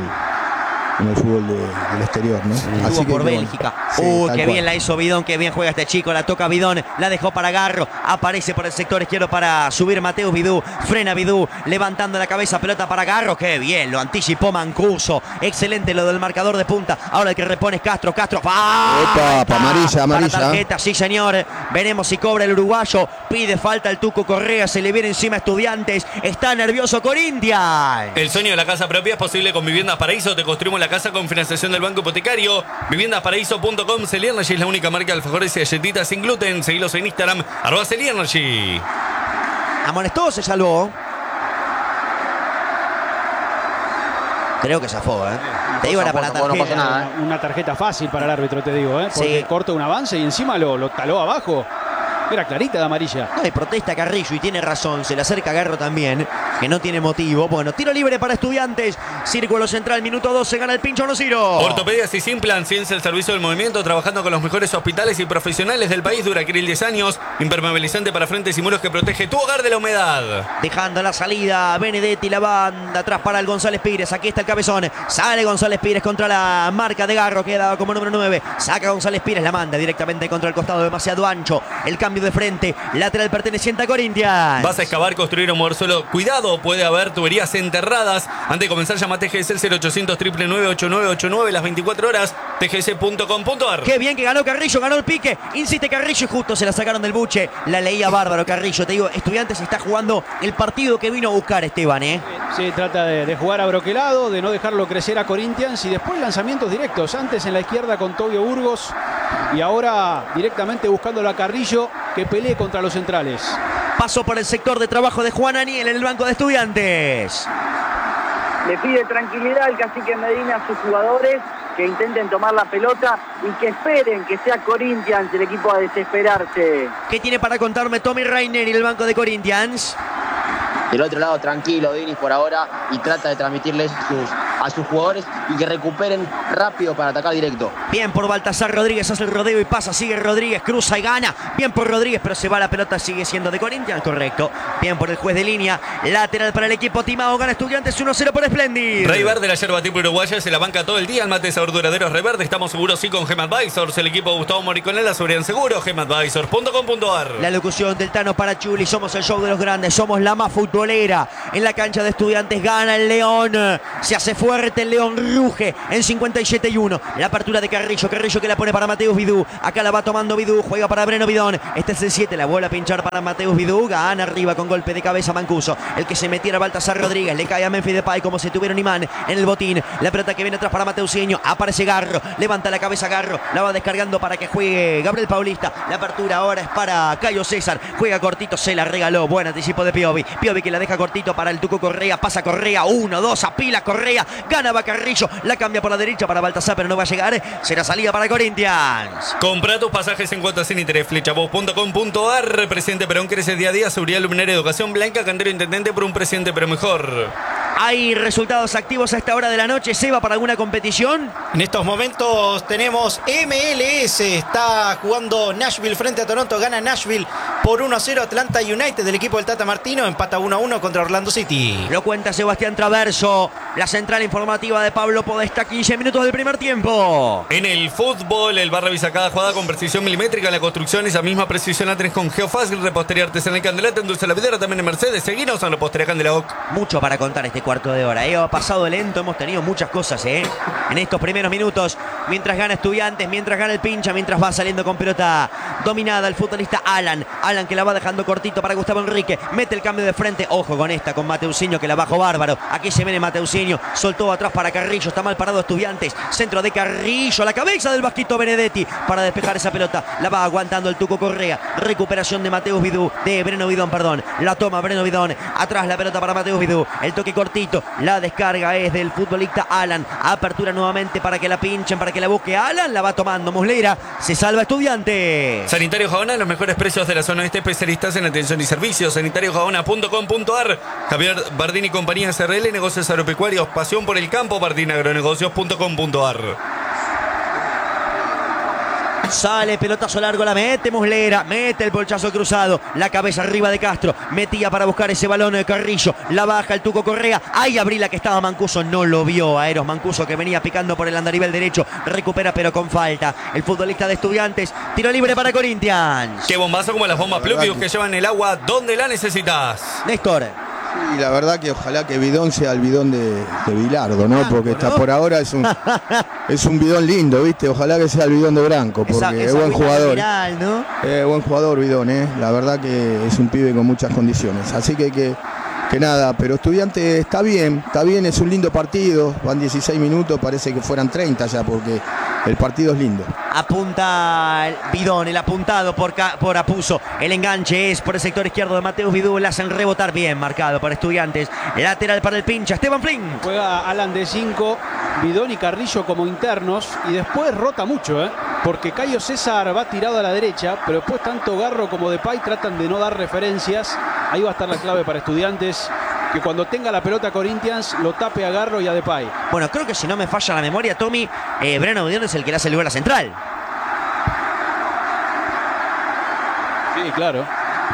En el fútbol de, del exterior, ¿no? Así que, por Bélgica. Sí, uh, qué cual. Bien la hizo Bidón, qué bien juega este chico. La toca Bidón, la dejó para Garro. Aparece por el sector izquierdo para subir Mateus Vidú. Frena Vidú, levantando la cabeza, pelota para Garro. Qué bien, lo anticipó Mancuso. Excelente lo del marcador de punta. Ahora el que repone es Castro. Castro. ¡Ah! Opa, amarilla, amarilla. Para tarjeta, sí señor. Veremos si cobra el uruguayo. Pide falta el Tuco Correa. Se le viene encima a Estudiantes. Está nervioso Corinthians. El sueño de la casa propia es posible con Viviendas Paraíso. Te construimos la la casa con financiación del Banco Hipotecario. viviendas paraíso punto com. Celiernergy es la única marca de alfajores y galletitas sin gluten. Seguilos en Instagram, arroba Celiernergy. ¿Amonestó o se salvó? Creo que zafó, ¿eh? Te digo, era para la tarjeta. No pasa nada, ¿eh? Una tarjeta fácil para el árbitro, te digo, ¿eh? Porque Sí. corta un avance y encima lo, lo taló abajo. Era clarita de amarilla. No, y protesta Carrillo y tiene razón. Se le acerca Garro también, que no tiene motivo. Bueno, tiro libre para Estudiantes. Círculo central, minuto doce. Gana el pincho Nociro. Ortopedias y Simplan, ciencia el servicio del movimiento, trabajando con los mejores hospitales y profesionales del país. Duracril diez años, impermeabilizante para frentes y muros que protege tu hogar de la humedad. Dejando la salida, Benedetti, la banda, atrás para el González Pires, aquí está el cabezón, sale González Pires contra la marca de Garro, queda como número nueve, saca González Pires, la manda directamente contra el costado, demasiado ancho, el cambio de frente, lateral perteneciente a Corinthians. Vas a excavar, construir o mover suelo, cuidado, puede haber tuberías enterradas. Antes de comenzar, llama a T G S el cero ochocientos, nueve nueve ocho nueve ocho nueve, las veinticuatro horas, T G S punto com punto ar. Qué bien que ganó Carrillo, ganó el pique, insiste Carrillo y justo se la sacaron del buche, la leía bárbaro Carrillo, te digo, Estudiantes está jugando el partido que vino a buscar Esteban, ¿eh? Sí, trata de, de jugar a broquelado, de no dejarlo crecer a Corinthians y después lanzamientos directos. Antes en la izquierda con Tobio Burgos y ahora directamente buscándolo a Carrillo que pelee contra los centrales. Paso por el sector de trabajo de Juan Aniel en el banco de Estudiantes. Le pide tranquilidad al cacique Medina a sus jugadores, que intenten tomar la pelota y que esperen que sea Corinthians el equipo a desesperarse. ¿Qué tiene para contarme Tommy Rainer y el banco de Corinthians? Del otro lado, tranquilo, Dinis por ahora, y trata de transmitirles sus, a sus jugadores y que recuperen rápido para atacar directo. Bien por Baltasar Rodríguez, hace el rodeo y pasa, sigue Rodríguez, cruza y gana. Bien por Rodríguez, pero se va la pelota, sigue siendo de Corinthians, correcto. Bien por el juez de línea, lateral para el equipo timado, gana Estudiantes uno cero por Splendid. Rey Verde, la yerba tipo uruguaya, se la banca todo el día. El mate de sabor duradero es Rey Verde. Estamos seguros sí con Gem Advisors. El equipo de Gustavo Moriconela, seguridad en seguro. gem advisors punto com punto ar. La locución del Tano para Chuli, somos el show de los grandes, somos la más futbolera. En la cancha de Estudiantes gana el León, se hace fuerte el León, ruge en cincuenta y siete y uno. La apertura de Carrillo, Carrillo que la pone para Mateus Vidú, acá la va tomando Vidú, juega para Breno Vidón, este es el siete, la vuelve a pinchar para Mateus Vidú, gana arriba con golpe de cabeza Mancuso, el que se metiera Baltasar Rodríguez, le cae a Memphis Depay como si tuviera un imán en el botín, la pelota que viene atrás para Mateusinho, aparece Garro, levanta la cabeza Garro, la va descargando para que juegue Gabriel Paulista, la apertura ahora es para Cayo César, juega cortito, se la regaló, buen anticipo de Piovi, Piovi que la deja cortito para el Tuco Correa, pasa Correa, uno, dos, apila Correa, gana Carrillo, la cambia por la derecha para Baltasar, pero no va a llegar, será salida para Corinthians. Compra tus pasajes en cuotas sin interés, flechavos punto com punto ar. Presidente Perón crece día a día, seguridad luminaria, educación blanca, Cantero Intendente por un presidente pero mejor. Hay resultados activos a esta hora de la noche, Seba, para alguna competición. En estos momentos tenemos M L S, está jugando Nashville frente a Toronto, gana Nashville por uno a cero. Atlanta United del equipo del Tata Martino empata uno a uno contra Orlando City. Lo cuenta Sebastián Traverso, la central informativa de Pablo Podesta, quince minutos del primer tiempo. En el fútbol, el bar revisa cada jugada con precisión milimétrica. En la construcción, esa misma precisión la tenés con Geofácil, repostería artesanal Candelata, en Dulce la Videra, también en Mercedes. Seguinos en Repostería Candelac. Mucho para contar este cuarto de hora, ¿eh? Ha pasado lento, hemos tenido muchas cosas, ¿eh? En estos primeros minutos, mientras gana Estudiantes, mientras gana el pincha, mientras va saliendo con pelota dominada el futbolista Alan. Alan que la va dejando cortito para Gustavo Enrique, mete el cambio de frente, ojo con esta, con Mateusinho que la bajó bárbaro. Aquí se viene Mateusinho, soltó atrás para Carrillo, está mal parado Estudiantes, centro de Carrillo, la cabeza del Vasquito Benedetti para despejar esa pelota, la va aguantando el Tuco Correa, recuperación de Mateus Vidú, de Breno Vidón, perdón, la toma Breno Vidón, atrás la pelota para Mateus Vidú, el toque cortito, la descarga es del futbolista Alan, apertura nuevamente para que la pinchen, para que la busque Alan, la va tomando Muslera, se salva Estudiantes. Sanitario Jabona, los mejores precios de la zona este, especialistas en atención y servicios, sanitario jabona punto com punto ar. Javier Bardini y compañía S R L, negocios agropecuarios, pasión por el campo, bardini agronegocios punto com punto ar. Sale, pelotazo largo, la mete Muslera, mete el bolchazo cruzado, la cabeza arriba de Castro, metía para buscar ese balón de Carrillo, la baja el Tuco Correa, ahí Abrila que estaba Mancuso, no lo vio a Eros Mancuso que venía picando por el andarivel derecho, recupera pero con falta, el futbolista de Estudiantes, tiro libre para Corinthians. Qué bombazo como las bombas Pluvius que llevan el agua donde la necesitas. Néstor. Y la verdad que ojalá que Bidón sea el bidón de, de Bilardo, ¿no? Porque está por ahora es un es un bidón lindo, ¿viste? Ojalá que sea el bidón de Branco, porque esa, esa es buen jugador. Viral, ¿no? Eh, buen jugador Bidón, ¿eh? La verdad que es un pibe con muchas condiciones. Así que, que, que nada, pero Estudiantes está bien, está bien, es un lindo partido, van dieciséis minutos, parece que fueran treinta ya, porque el partido es lindo. Apunta el Bidón, el apuntado por, por Apuso. El enganche es por el sector izquierdo de Mateus Bidú. La hacen rebotar bien, marcado por Estudiantes. Lateral para el pincha, Esteban Flynn. Juega Alan de cinco, Bidón y Carrillo como internos. Y después rota mucho, ¿eh? Porque Cayo César va tirado a la derecha, pero después tanto Garro como Depay tratan de no dar referencias. Ahí va a estar la clave para Estudiantes, que cuando tenga la pelota Corinthians lo tape a Garro y a Depay. Bueno, creo que si no me falla la memoria, Tommy, eh, Breno Bidón es el que le hace el lugar a la central. Sí, claro.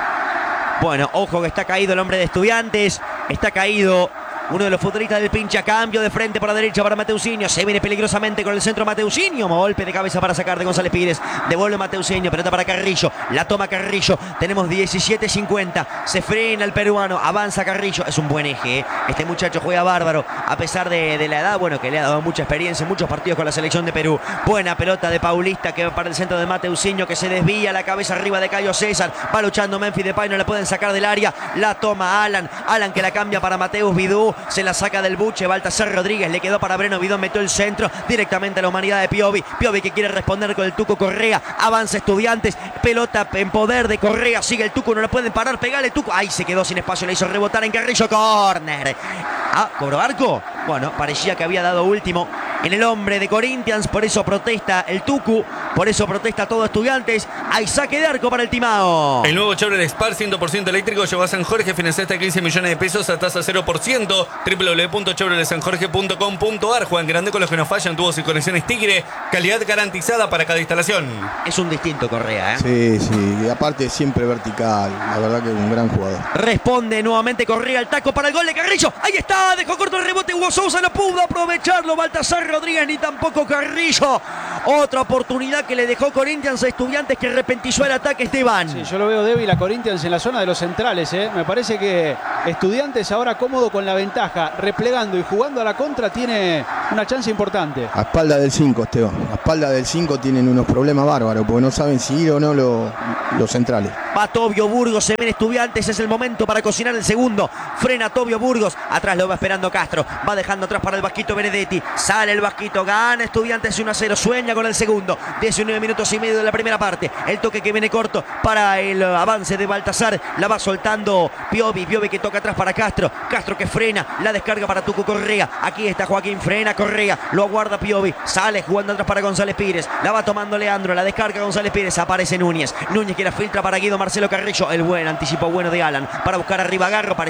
Bueno, ojo que está caído el hombre de Estudiantes. Está caído uno de los futbolistas del pincha. Cambio de frente por la derecha para Mateusinho. Se viene peligrosamente con el centro Mateusinho. Golpe de cabeza para sacar de González Pires. Devuelve Mateusinho. Pelota para Carrillo. La toma Carrillo. Tenemos diecisiete cincuenta. Se frena el peruano. Avanza Carrillo. Es un buen eje, ¿eh? Este muchacho juega bárbaro. A pesar de, de la edad, bueno, que le ha dado mucha experiencia en muchos partidos con la selección de Perú. Buena pelota de Paulista que va para el centro de Mateusinho, que se desvía la cabeza arriba de Cayo César. Va luchando Memphis Depay. No le pueden sacar del área. La toma Alan. Alan que la cambia para Mateus Bidú. Se la saca del buche, Baltasar Rodríguez, le quedó para Breno Bidón, metió el centro directamente a la humanidad de Piovi. Piovi que quiere responder con el Tuco Correa, avanza Estudiantes, pelota en poder de Correa, sigue el Tuco, no lo pueden parar, pegale Tuco, ahí se quedó sin espacio, le hizo rebotar en Carrillo, córner. Ah, ¿cobró arco? Bueno, parecía que había dado último en el hombre de Corinthians, por eso protesta el Tucu, por eso protesta todo Estudiantes. Hay saque de arco para el Timao. El nuevo Chevrolet Spark cien por ciento eléctrico llegó a San Jorge, financia hasta quince millones de pesos a tasa cero por ciento. doble u doble u doble u punto chevrolet san jorge punto com punto a r. Juegan grande con los que no fallan, tubos y conexiones Tigre, calidad garantizada para cada instalación. Es un distinto Correa, ¿eh? Sí, sí, y aparte siempre vertical, la verdad que es un gran jugador. Responde nuevamente Correa, el taco para el gol de Carrillo. Ahí está, dejó corto el rebote, Hugo Sousa no pudo aprovecharlo, Baltasar Rodríguez ni tampoco Carrillo. Otra oportunidad que le dejó Corinthians a Estudiantes, que repentizó el ataque, Esteban. Sí, yo lo veo débil a Corinthians en la zona de los centrales, ¿eh? Me parece que Estudiantes ahora cómodo con la ventaja, replegando y jugando a la contra, tiene una chance importante. A espalda del cinco, Esteban. A espalda del cinco tienen unos problemas bárbaros, porque no saben si ir o no los, los centrales. Va Tobio Burgos, se ven Estudiantes, es el momento para cocinar el segundo. Frena Tobio Burgos, atrás lo va esperando Castro, va dejando atrás para el Vasquito Benedetti. Sale el Vasquito, gana Estudiantes uno a cero, sueña con el segundo. diecinueve minutos y medio de la primera parte. El toque que viene corto para el avance de Baltasar, la va soltando Piovi, Piovi que toca atrás para Castro, Castro que frena, la descarga para Tucu Correa. Aquí está Joaquín, frena Correa, lo aguarda Piovi, sale jugando atrás para González Pires, la va tomando Leandro, la descarga González Pires, aparece Núñez, Núñez que la filtra para Guido Marcelo Carrillo, el buen anticipo bueno de Alan, para buscar arriba a Garro,